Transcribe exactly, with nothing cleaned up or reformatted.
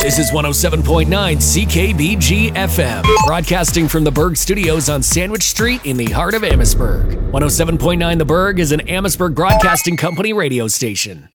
This is one oh seven point nine C K B G F M, broadcasting from the Berg Studios on Sandwich Street in the heart of Amherstburg. one oh seven point nine The Berg is an Amherstburg Broadcasting Company radio station.